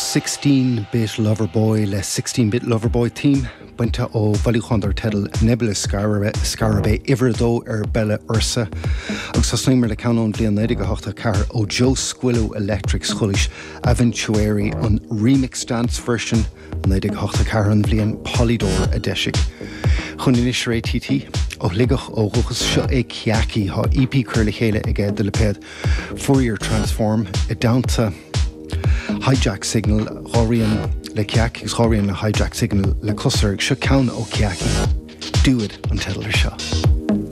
16-bit Loverboy le 16-bit Loverboy team buinte ó bhailúchandar tedal nebula scarabé Iverdó Bella Ursa agus sasnaimar le canon blian 1984 car ó Joe Squillo Electric Schulish Aventuary an remix dance version 1984 car an blian Polydor Adeshik chun inis ré TT ó ligach ó ruchas seo ceaci ha EP curly chéile ige de lepéad Fourier Transform I downta hijack signal Horian le ceac gus Horian le hijack signal le cluster seo count ó ceaci do it until her shot.